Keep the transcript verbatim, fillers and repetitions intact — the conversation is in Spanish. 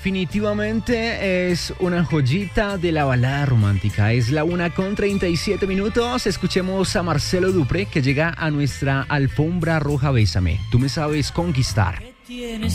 Definitivamente es una joyita de la balada romántica. Es la una con treinta y siete minutos. Escuchemos a Marcelo Dupré que llega a nuestra alfombra roja Bésame. Tú me sabes conquistar.